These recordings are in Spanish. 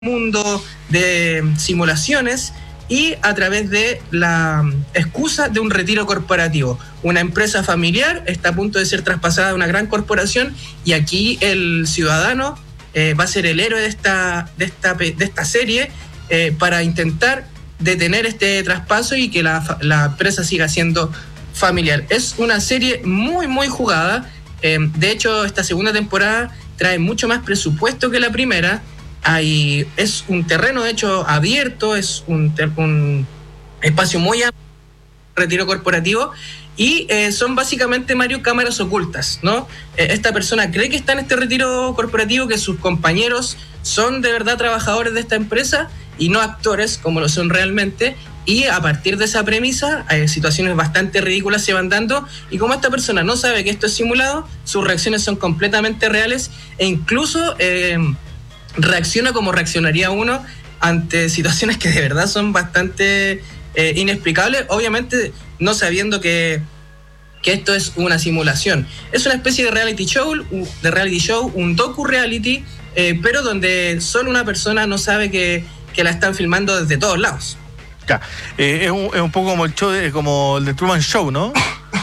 mundo de simulaciones y a través de la excusa de un retiro corporativo. Una empresa familiar está a punto de ser traspasada a una gran corporación y aquí el ciudadano va a ser el héroe de esta serie para intentar detener este traspaso y que la empresa siga siendo familiar. Es una serie muy, muy jugada. De hecho, esta segunda temporada trae mucho más presupuesto que la primera. Es un terreno, de hecho, abierto, es un espacio muy amplio, retiro corporativo, y son básicamente, Mario, cámaras ocultas, ¿no? Esta persona cree que está en este retiro corporativo, que sus compañeros son de verdad trabajadores de esta empresa y no actores como lo son realmente, y a partir de esa premisa situaciones bastante ridículas se van dando, y como esta persona no sabe que esto es simulado, sus reacciones son completamente reales e incluso reacciona como reaccionaría uno ante situaciones que de verdad son bastante inexplicables, obviamente no sabiendo que esto es una simulación. Es una especie de reality show, un docu-reality, pero donde solo una persona no sabe que la están filmando desde todos lados. Ya, es un poco como como el de Truman Show, ¿no?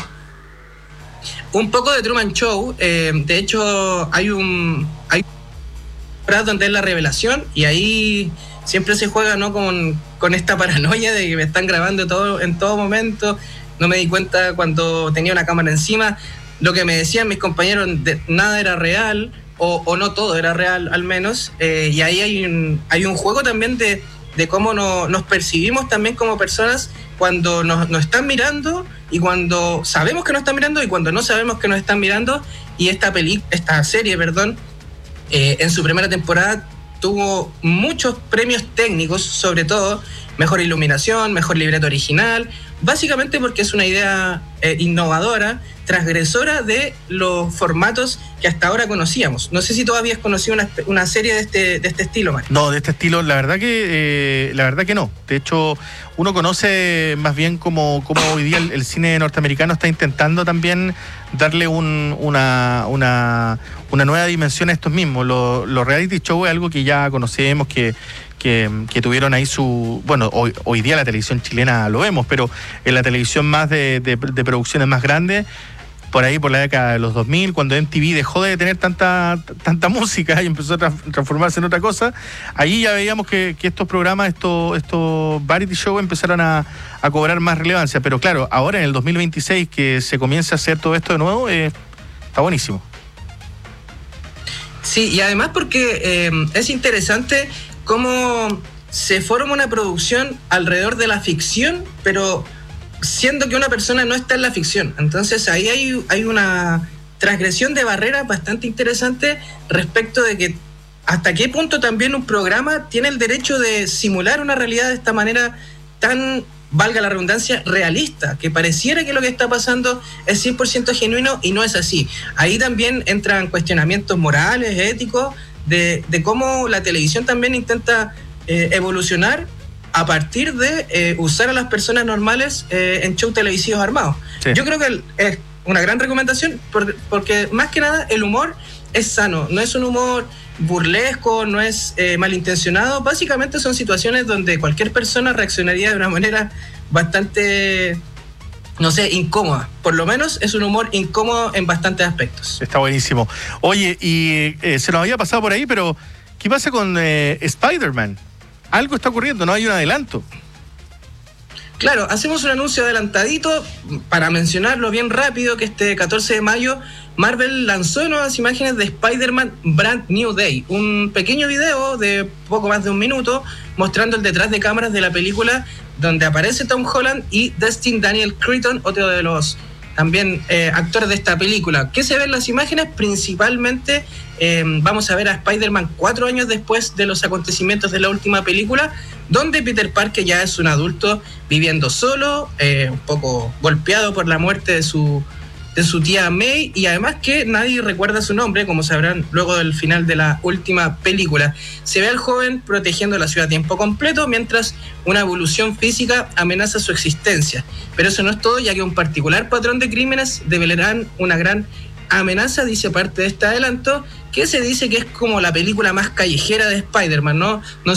Un poco de Truman Show. De hecho, hay donde es la revelación y ahí siempre se juega, ¿no?, con esta paranoia de que me están grabando en todo momento. No me di cuenta cuando tenía una cámara encima. Lo que me decían mis compañeros, nada era real o no todo era real al menos. Y ahí hay un juego también de cómo nos percibimos también como personas cuando nos están mirando y cuando sabemos que nos están mirando y cuando no sabemos que nos están mirando. Y esta serie, en su primera temporada tuvo muchos premios técnicos, sobre todo mejor iluminación, mejor libreto original, básicamente porque es una idea innovadora, transgresora de los formatos que hasta ahora conocíamos. No sé si tú habías conocido una serie de este estilo, Mario. No, de este estilo, la verdad que no. De hecho, uno conoce más bien como hoy día el cine norteamericano está intentando también darle una nueva dimensión a estos mismos. Los reality show es algo que ya conocemos, que tuvieron ahí bueno, hoy día la televisión chilena lo vemos, pero en la televisión más de producciones más grandes, por ahí por la década de los 2000, cuando MTV dejó de tener tanta música y empezó a transformarse en otra cosa, ahí ya veíamos que estos programas, estos variety shows empezaron a cobrar más relevancia. Pero claro, ahora en el 2026 que se comienza a hacer todo esto de nuevo, está buenísimo. Sí, y además porque es interesante cómo se forma una producción alrededor de la ficción, pero siendo que una persona no está en la ficción. Entonces ahí hay una transgresión de barreras bastante interesante respecto de que hasta qué punto también un programa tiene el derecho de simular una realidad de esta manera tan, valga la redundancia, realista, que pareciera que lo que está pasando es 100% genuino y no es así. Ahí también entran cuestionamientos morales, éticos, de cómo la televisión también intenta evolucionar a partir de usar a las personas normales en shows televisivos armados. Sí. Yo creo que es una gran recomendación porque más que nada el humor es sano, no es un humor burlesco, no es malintencionado. Básicamente son situaciones donde cualquier persona reaccionaría de una manera bastante, no sé, incómoda. Por lo menos es un humor incómodo en bastantes aspectos. Está buenísimo. Oye, y se nos había pasado por ahí, pero ¿qué pasa con Spider-Man? Algo está ocurriendo, ¿no? Hay un adelanto. Claro, hacemos un anuncio adelantadito para mencionarlo bien rápido, que este 14 de mayo Marvel lanzó nuevas imágenes de Spider-Man Brand New Day, un pequeño video de poco más de 1 minuto mostrando el detrás de cámaras de la película, donde aparece Tom Holland y Destin Daniel Cretton, otro de los también actores de esta película. ¿Qué se ve en las imágenes? Principalmente vamos a ver a Spider-Man 4 años después de los acontecimientos de la última película, donde Peter Parker ya es un adulto viviendo solo, un poco golpeado por la muerte de su tía May, y además que nadie recuerda su nombre, como sabrán luego del final de la última película. Se ve al joven protegiendo la ciudad a tiempo completo, mientras una evolución física amenaza su existencia. Pero eso no es todo, ya que un particular patrón de crímenes develarán una gran Amenaza dice parte de este adelanto que se dice que es como la película más callejera de Spider-Man, ¿no? No